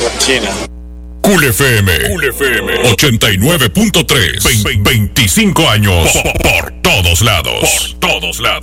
China. Cool FM 89.3. 25 años por todos lados. Por todos lados.